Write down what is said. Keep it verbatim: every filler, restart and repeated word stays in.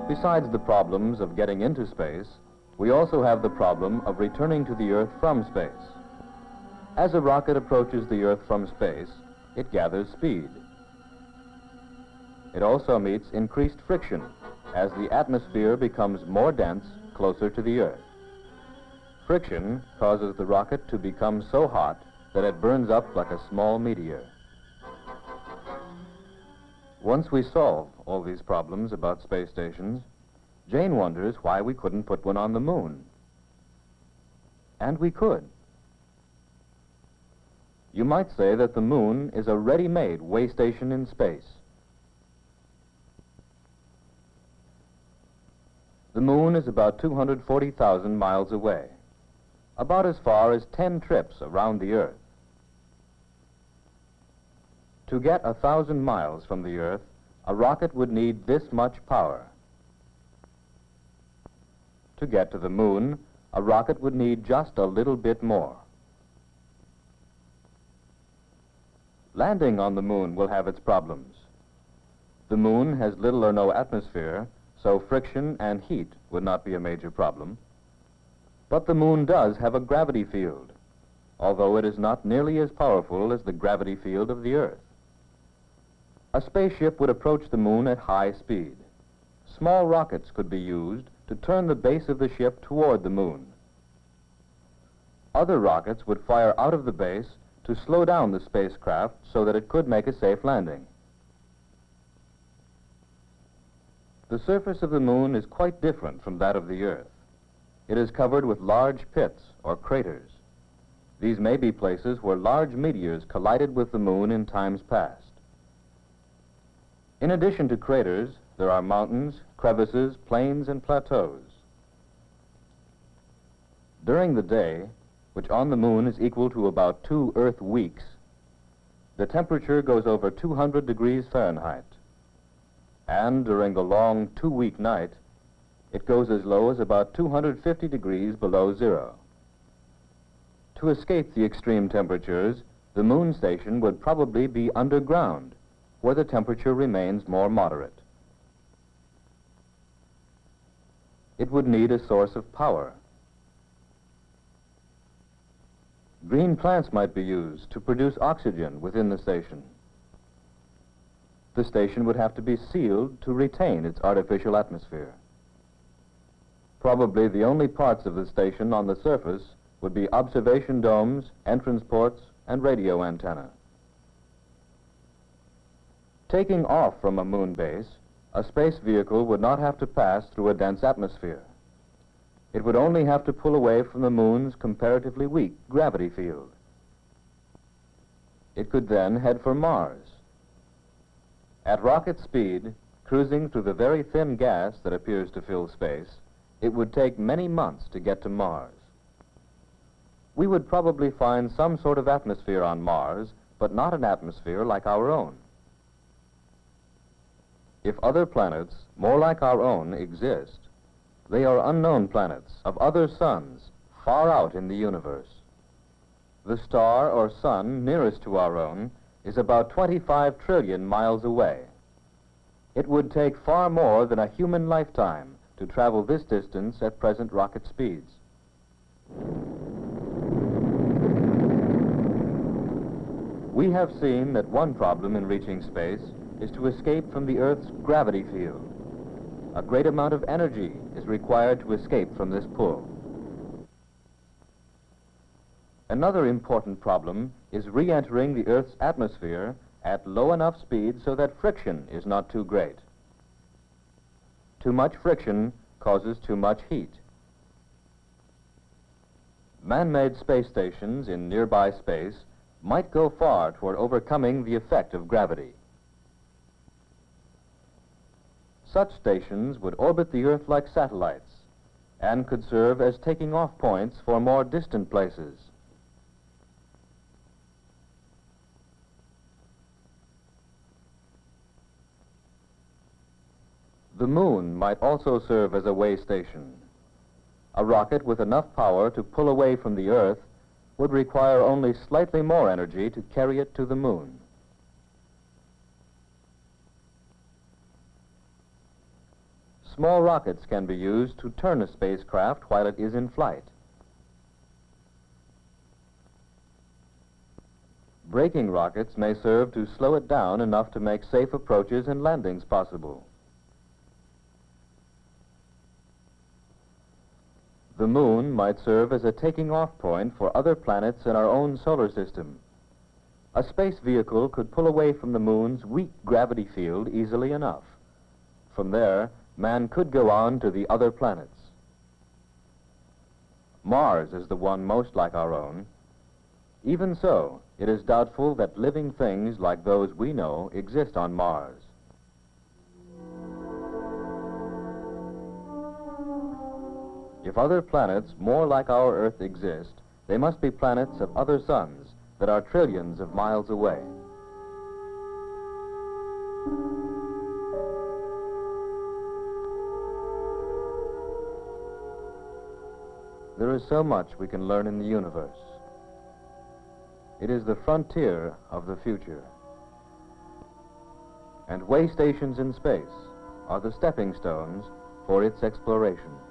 Besides the problems of getting into space, we also have the problem of returning to the Earth from space. As a rocket approaches the Earth from space, it gathers speed. It also meets increased friction as the atmosphere becomes more dense closer to the Earth. Friction causes the rocket to become so hot that it burns up like a small meteor. Once we solve all these problems about space stations, Jane wonders why we couldn't put one on the moon. And we could. You might say that the moon is a ready-made way station in space. The moon is about two hundred forty thousand miles away, about as far as ten trips around the Earth. To get a thousand miles from the Earth, a rocket would need this much power. To get to the moon, a rocket would need just a little bit more. Landing on the moon will have its problems. The moon has little or no atmosphere, so friction and heat would not be a major problem. But the moon does have a gravity field, although it is not nearly as powerful as the gravity field of the Earth. A spaceship would approach the moon at high speed. Small rockets could be used to turn the base of the ship toward the moon. Other rockets would fire out of the base to slow down the spacecraft so that it could make a safe landing. The surface of the moon is quite different from that of the Earth. It is covered with large pits or craters. These may be places where large meteors collided with the moon in times past. In addition to craters, there are mountains, crevices, plains, and plateaus. During the day, which on the moon is equal to about two Earth weeks, the temperature goes over two hundred degrees Fahrenheit. And during the long two-week night, it goes as low as about two hundred fifty degrees below zero. To escape the extreme temperatures, the moon station would probably be underground, where the temperature remains more moderate. It would need a source of power. Green plants might be used to produce oxygen within the station. The station would have to be sealed to retain its artificial atmosphere. Probably the only parts of the station on the surface would be observation domes, entrance ports, and radio antenna. Taking off from a moon base, a space vehicle would not have to pass through a dense atmosphere. It would only have to pull away from the moon's comparatively weak gravity field. It could then head for Mars. At rocket speed, cruising through the very thin gas that appears to fill space, it would take many months to get to Mars. We would probably find some sort of atmosphere on Mars, but not an atmosphere like our own. If other planets, more like our own, exist, they are unknown planets of other suns far out in the universe. The star or sun nearest to our own is about twenty-five trillion miles away. It would take far more than a human lifetime to travel this distance at present rocket speeds. We have seen that one problem in reaching space is to escape from the Earth's gravity field. A great amount of energy is required to escape from this pull. Another important problem is re-entering the Earth's atmosphere at low enough speed so that friction is not too great. Too much friction causes too much heat. Man-made space stations in nearby space might go far toward overcoming the effect of gravity. Such stations would orbit the Earth like satellites and could serve as taking-off points for more distant places. The moon might also serve as a way station. A rocket with enough power to pull away from the Earth would require only slightly more energy to carry it to the moon. Small rockets can be used to turn a spacecraft while it is in flight. Braking rockets may serve to slow it down enough to make safe approaches and landings possible. The moon might serve as a taking-off point for other planets in our own solar system. A space vehicle could pull away from the moon's weak gravity field easily enough. From there, man could go on to the other planets. Mars is the one most like our own. Even so, it is doubtful that living things like those we know exist on Mars. If other planets more like our Earth exist, they must be planets of other suns that are trillions of miles away. There is so much we can learn in the universe. It is the frontier of the future. And way stations in space are the stepping stones for its exploration.